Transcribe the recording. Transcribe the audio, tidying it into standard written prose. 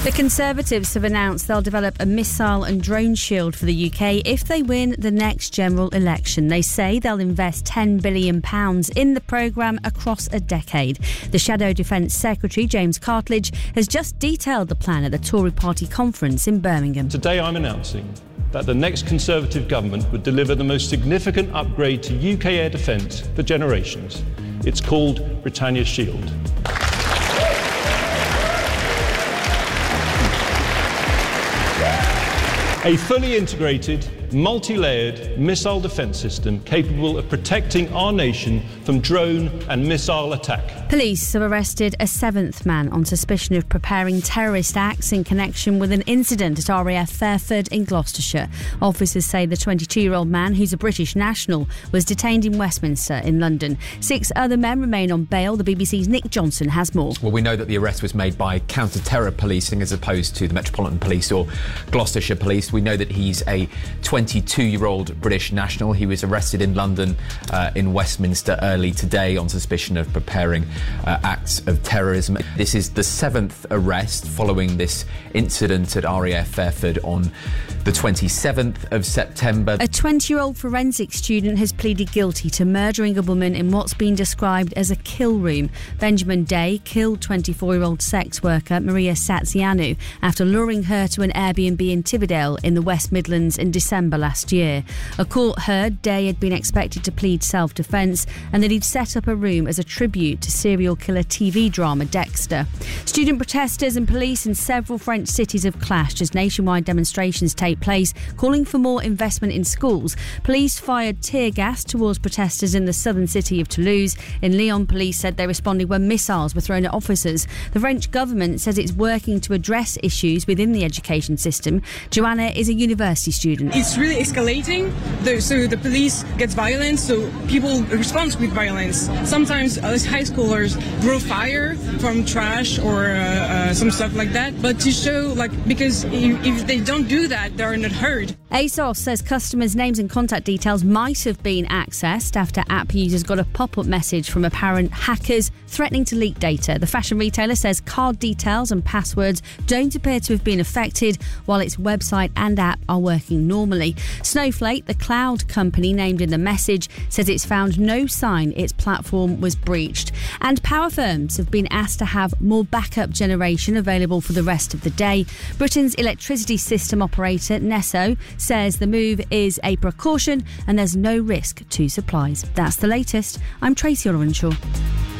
The Conservatives have announced they'll develop a missile and drone shield for the UK if they win the next general election. They say they'll invest £10 billion in the programme across a decade. The Shadow Defence Secretary, James Cartledge, has just detailed the plan at the Tory party conference in Birmingham. Today I'm announcing that the next Conservative government would deliver the most significant upgrade to UK air defence for generations. It's called Britannia Shield. A fully integrated, multi-layered missile defence system capable of protecting our nation from drone and missile attack. Police have arrested a seventh man on suspicion of preparing terrorist acts in connection with an incident at RAF Fairford in Gloucestershire. Officers say the 22-year-old man, who's a British national, was detained in Westminster in London. 6 other men remain on bail. The BBC's Nick Johnson has more. Well, we know that the arrest was made by counter-terror policing as opposed to the Metropolitan Police or Gloucestershire Police. We know that he's a 22-year-old British national. He was arrested in London in Westminster early today on suspicion of preparing acts of terrorism. This is the 7th arrest following this incident at RAF Fairford on the 27th of September. A 20-year-old forensic student has pleaded guilty to murdering a woman in what's been described as a kill room. Benjamin Day killed 24-year-old sex worker Maria Satsianu after luring her to an Airbnb in Tividale in the West Midlands in December last year. A court heard Day had been expected to plead self-defence and that he'd set up a room as a tribute to serial killer TV drama Dexter. Student protesters and police in several French cities have clashed as nationwide demonstrations take place, calling for more investment in schools. Police fired tear gas towards protesters in the southern city of Toulouse. In Lyon, police said they responded when missiles were thrown at officers. The French government says it's working to address issues within the education system. Joanna is a university student. It's really escalating, so the police gets violent, so people respond with violence. Sometimes high schoolers throw fire from trash or some stuff like that, but to show, because if they don't do that, they're not heard. ASOS says customers' names and contact details might have been accessed after app users got a pop-up message from apparent hackers threatening to leak data. The fashion retailer says card details and passwords don't appear to have been affected, while its website and app are working normally. Snowflake, the cloud company named in the message, says it's found no sign its platform was breached. And power firms have been asked to have more backup generation available for the rest of the day. Britain's electricity system operator, NESO, says the move is a precaution and there's no risk to supplies. That's the latest. I'm Tracy Orenshaw.